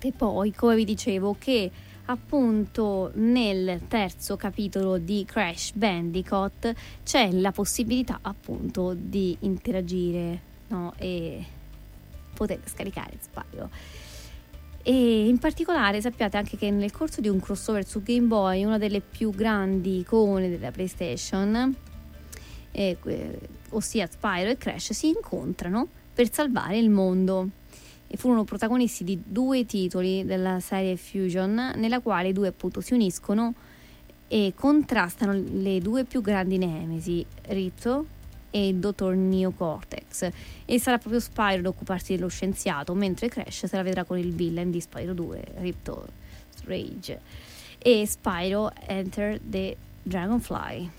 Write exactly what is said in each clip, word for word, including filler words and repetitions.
Sappiate poi, come vi dicevo, che appunto nel terzo capitolo di Crash Bandicoot c'è la possibilità appunto di interagire, no? E poter scaricare Spyro. E in particolare sappiate anche che nel corso di un crossover su Game Boy, una delle più grandi icone della PlayStation, eh, ossia Spyro e Crash, si incontrano per salvare il mondo. E furono protagonisti di due titoli della serie Fusion, nella quale i due appunto si uniscono e contrastano le due più grandi nemesi, Ripto e il dottor Neo Cortex, e sarà proprio Spyro ad occuparsi dello scienziato, mentre Crash se la vedrà con il villain di Spyro due, Ripto Rage, e Spyro Enter the Dragonfly.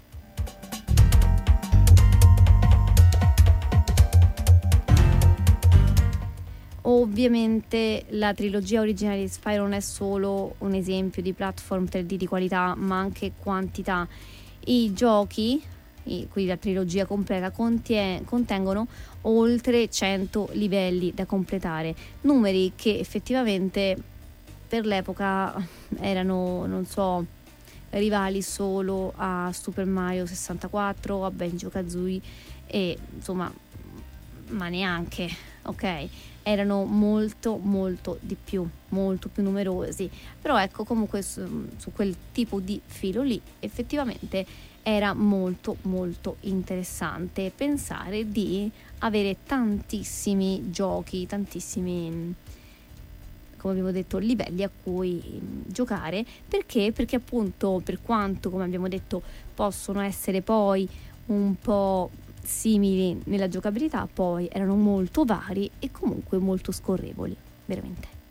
Ovviamente la trilogia originale di Spyro non è solo un esempio di platform tre D di qualità, ma anche quantità. I giochi, quindi la trilogia completa, contie- contengono oltre cento livelli da completare, numeri che effettivamente per l'epoca erano, non so, rivali solo a Super Mario sessantaquattro, a Banjo-Kazooie e insomma, ma neanche, ok? Erano molto molto di più, molto più numerosi, però ecco, comunque su, su quel tipo di filo lì effettivamente era molto molto interessante pensare di avere tantissimi giochi, tantissimi, come abbiamo detto, livelli a cui giocare. Perché? Perché appunto, per quanto, come abbiamo detto, possono essere poi un po' simili nella giocabilità, poi erano molto vari e comunque molto scorrevoli, veramente.